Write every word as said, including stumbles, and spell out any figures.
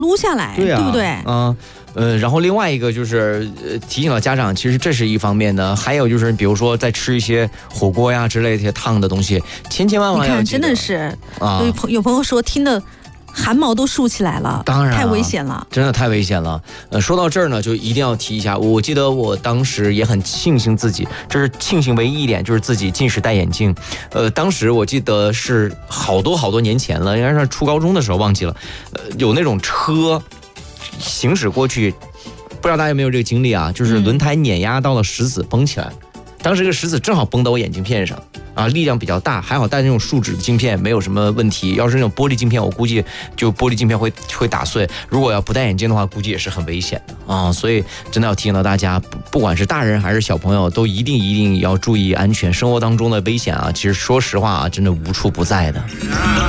撸下来，对、啊、对不对？ 嗯。呃，然后另外一个就是呃提醒了家长，其实这是一方面的，还有就是比如说在吃一些火锅呀之类的一些烫的东西，千千万万要记得。 你看，真的是啊， 有朋有朋友说听的汗毛都竖起来了， 当然、啊、 太危险了， 真的太危险了。呃，说到这儿呢，就一定要提一下，我记得我当时也很庆幸自己，这是庆幸唯一一点，就是自己近视戴眼镜。呃，当时我记得是好多好多年前了，应该是初高中的时候，忘记了。呃，有那种车行驶过去，不知道大家有没有这个经历啊？就是轮胎碾压到了石子崩起来了，当时这个石子正好崩到我眼镜片上啊，力量比较大，还好戴那种树脂镜片没有什么问题。要是那种玻璃镜片，我估计就玻璃镜片会会打碎。如果要不戴眼镜的话，估计也是很危险的啊。所以真的要提醒到大家，不管是大人还是小朋友，都一定一定要注意安全。生活当中的危险啊，其实说实话啊，真的无处不在的。